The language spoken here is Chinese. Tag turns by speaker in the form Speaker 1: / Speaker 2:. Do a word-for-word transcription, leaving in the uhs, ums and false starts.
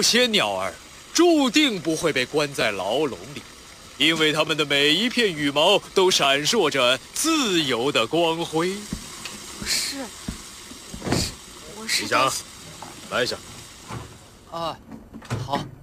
Speaker 1: 些鸟儿注定不会被关在牢笼里，因为它们的每一片羽毛都闪烁着自由的光辉。
Speaker 2: 我是，我是，我是。
Speaker 1: 李强，来一下。
Speaker 2: 啊，好。